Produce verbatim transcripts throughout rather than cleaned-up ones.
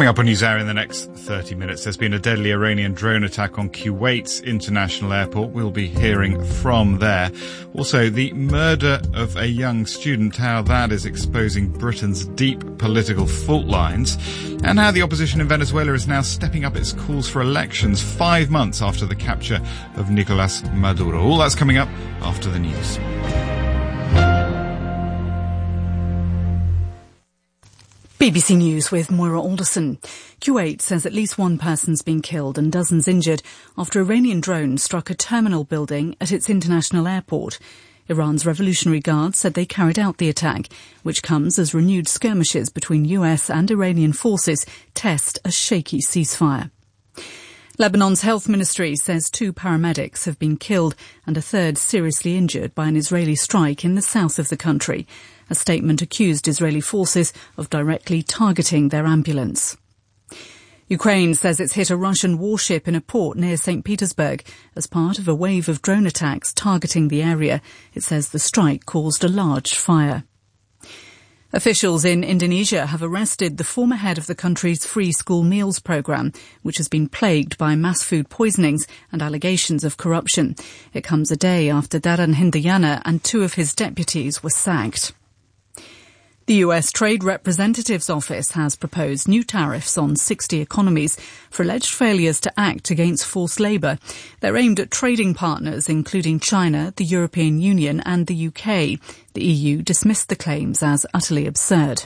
Coming up on NewsHour in the next thirty minutes, there's been a deadly Iranian drone attack on Kuwait's international airport. We'll be hearing from there. Also, the murder of a young student, how that is exposing Britain's deep political fault lines, and how the opposition in Venezuela is now stepping up its calls for elections five months after the capture of Nicolas Maduro. All that's coming up after the news. B B C News with Moira Alderson. Kuwait says at least one person's been killed and dozens injured after Iranian drones struck a terminal building at its international airport. Iran's Revolutionary Guard said they carried out the attack, which comes as renewed skirmishes between U S and Iranian forces test a shaky ceasefire. Lebanon's health ministry says two paramedics have been killed and a third seriously injured by an Israeli strike in the south of the country. A statement accused Israeli forces of directly targeting their ambulance. Ukraine says it's hit a Russian warship in a port near Saint Petersburg as part of a wave of drone attacks targeting the area. It says the strike caused a large fire. Officials in Indonesia have arrested the former head of the country's free school meals programme, which has been plagued by mass food poisonings and allegations of corruption. It comes a day after Daran Hindayana and two of his deputies were sacked. The U S Trade Representative's Office has proposed new tariffs on sixty economies for alleged failures to act against forced labour. They're aimed at trading partners including China, the European Union and the U K. The E U dismissed the claims as utterly absurd.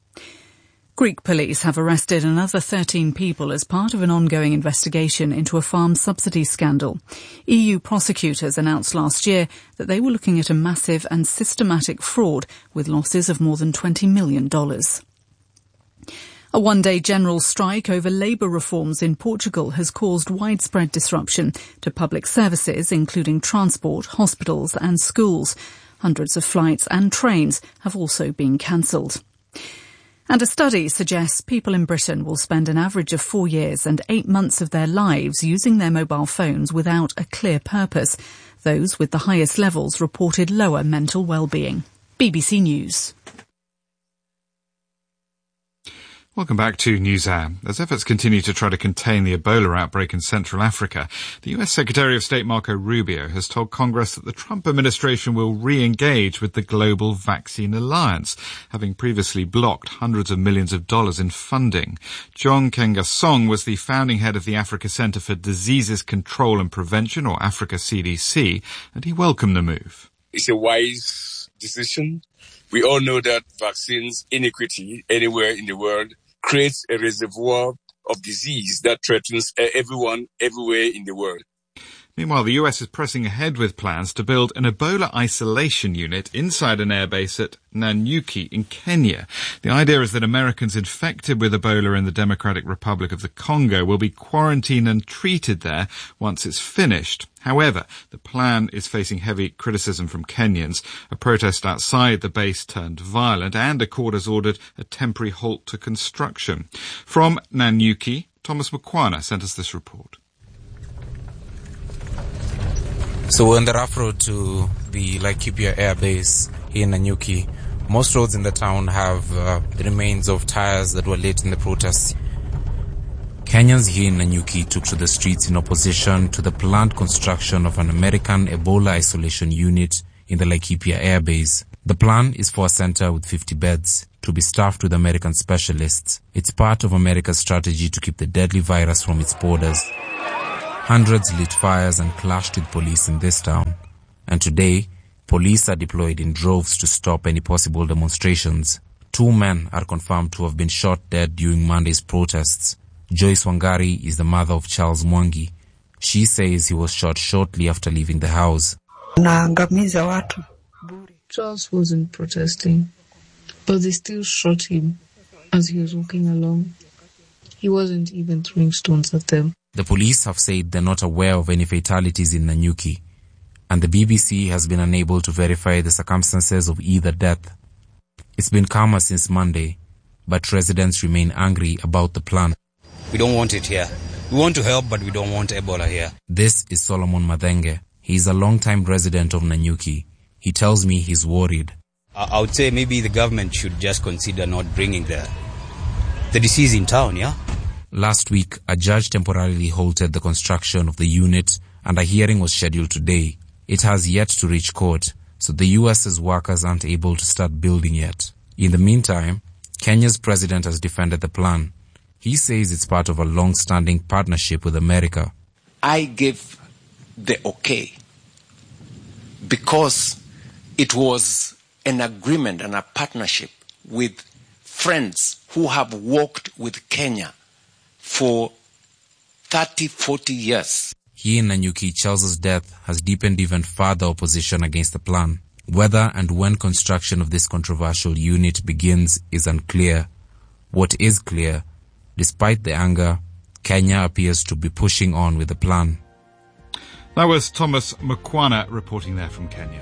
Greek police have arrested another thirteen people as part of an ongoing investigation into a farm subsidy scandal. E U prosecutors announced last year that they were looking at a massive and systematic fraud with losses of more than twenty million dollars. A one-day general strike over labour reforms in Portugal has caused widespread disruption to public services, including transport, hospitals and schools. Hundreds of flights and trains have also been cancelled. And a study suggests people in Britain will spend an average of four years and eight months of their lives using their mobile phones without a clear purpose. Those with the highest levels reported lower mental well-being. B B C News. Welcome back to NewsHour. As efforts continue to try to contain the Ebola outbreak in Central Africa, the U S Secretary of State Marco Rubio has told Congress that the Trump administration will re-engage with the Global Vaccine Alliance, having previously blocked hundreds of millions of dollars in funding. John Kengasong was the founding head of the Africa Center for Diseases Control and Prevention, or Africa C D C, and he welcomed the move. It's a wise decision. We all know that vaccines inequity anywhere in the world creates a reservoir of disease that threatens everyone everywhere in the world. Meanwhile, the U S is pressing ahead with plans to build an Ebola isolation unit inside an airbase at Nanyuki in Kenya. The idea is that Americans infected with Ebola in the Democratic Republic of the Congo will be quarantined and treated there once it's finished. However, the plan is facing heavy criticism from Kenyans. A protest outside the base turned violent, and a court has ordered a temporary halt to construction. From Nanyuki, Thomas Mukwana sent us this report. So we're on the rough road to the Laikipia Air Base here in Nanyuki. Most roads in the town have uh, the remains of tires that were lit in the protests. Kenyans here in Nanyuki took to the streets in opposition to the planned construction of an American Ebola isolation unit in the Laikipia Air Base. The plan is for a center with fifty beds to be staffed with American specialists. It's part of America's strategy to keep the deadly virus from its borders. Hundreds lit fires and clashed with police in this town. And today, police are deployed in droves to stop any possible demonstrations. Two men are confirmed to have been shot dead during Monday's protests. Joyce Wangari is the mother of Charles Mwangi. She says he was shot shortly after leaving the house. Charles wasn't protesting, but they still shot him as he was walking along. He wasn't even throwing stones at them. The police have said they're not aware of any fatalities in Nanyuki, and the B B C has been unable to verify the circumstances of either death. It's been calmer since Monday, but residents remain angry about the plan. We don't want it here. We want to help, but we don't want Ebola here. This is Solomon Madenge. He is a long-time resident of Nanyuki. He tells me he's worried. I would say maybe the government should just consider not bringing the the disease in town, yeah? Last week, a judge temporarily halted the construction of the unit and a hearing was scheduled today. It has yet to reach court, so the U S's workers aren't able to start building yet. In the meantime, Kenya's president has defended the plan. He says it's part of a long-standing partnership with America. I gave the okay because it was an agreement and a partnership with friends who have worked with Kenya for thirty, forty years. Here in Nanyuki, Charles's death has deepened even further opposition against the plan. Whether and when construction of this controversial unit begins is unclear. What is clear, despite the anger, Kenya appears to be pushing on with the plan. That was Thomas Mukwana reporting there from Kenya.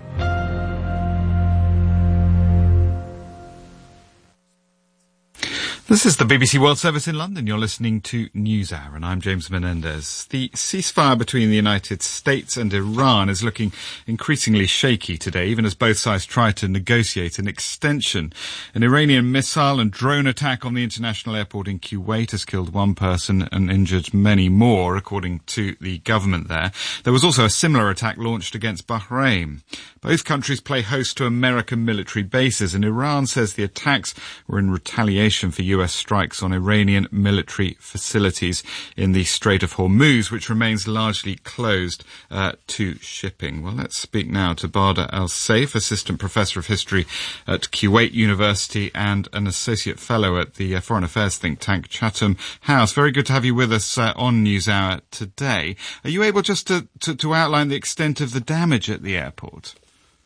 This is the B B C World Service in London. You're listening to NewsHour, and I'm James Menendez. The ceasefire between the United States and Iran is looking increasingly shaky today, even as both sides try to negotiate an extension. An Iranian missile and drone attack on the international airport in Kuwait has killed one person and injured many more, according to the government there. There was also a similar attack launched against Bahrain. Both countries play host to American military bases, and Iran says the attacks were in retaliation for U S strikes on Iranian military facilities in the Strait of Hormuz, which remains largely closed uh, to shipping. Well, let's speak now to Bader Al-Saif, Assistant Professor of History at Kuwait University and an Associate Fellow at the uh, Foreign Affairs think tank Chatham House. Very good to have you with us uh, on NewsHour today. Are you able just to, to, to outline the extent of the damage at the airport?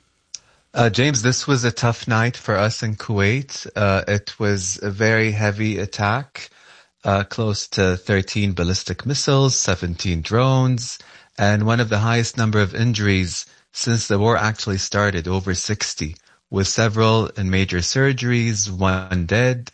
Uh, James, this was a tough night for us in Kuwait. Uh, it was a very heavy attack, uh, close to thirteen ballistic missiles, seventeen drones, and one of the highest number of injuries since the war actually started, over sixty, with several in major surgeries, one dead.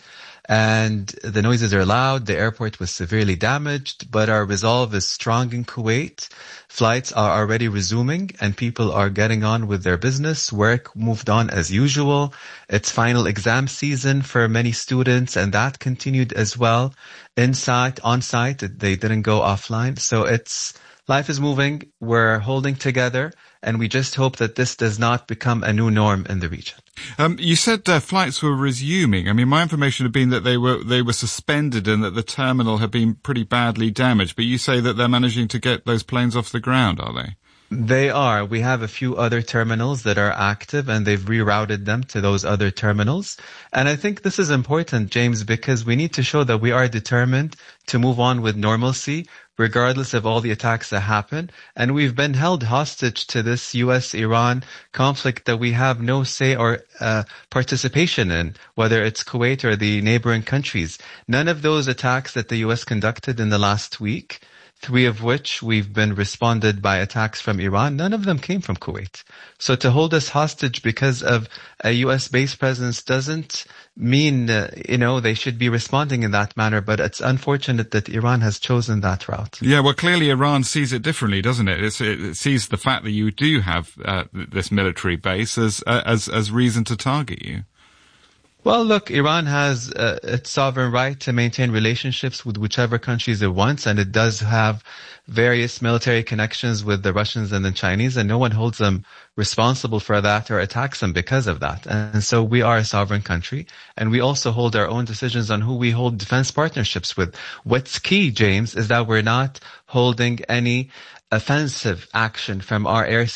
And the noises are loud. The airport was severely damaged, but our resolve is strong in Kuwait. Flights are already resuming and people are getting on with their business. Work moved on as usual. It's final exam season for many students and that continued as well. Inside, on site, they didn't go offline. So it's, life is moving. We're holding together and we just hope that this does not become a new norm in the region. Um, you said uh, flights were resuming. I mean, my information had been that they were they were suspended and that the terminal had been pretty badly damaged. But you say that they're managing to get those planes off the ground, are they? They are. We have a few other terminals that are active and they've rerouted them to those other terminals. And I think this is important, James, because we need to show that we are determined to move on with normalcy, regardless of all the attacks that happen. And we've been held hostage to this U S Iran conflict that we have no say or uh, participation in, whether it's Kuwait or the neighboring countries. None of those attacks that the U S conducted in the last week, three of which we've been responded by attacks from Iran, none of them came from Kuwait. So to hold us hostage because of a U S base presence doesn't mean, uh, you know, they should be responding in that manner, but it's unfortunate that Iran has chosen that route. Yeah, well, clearly Iran sees it differently, doesn't it? It's, it sees the fact that you do have uh, this military base as, uh, as, as reason to target you. Well, look, Iran has uh, its sovereign right to maintain relationships with whichever countries it wants, and it does have various military connections with the Russians and the Chinese, and no one holds them responsible for that or attacks them because of that. And so we are a sovereign country, and we also hold our own decisions on who we hold defense partnerships with. What's key, James, is that we're not holding any offensive action from our airspace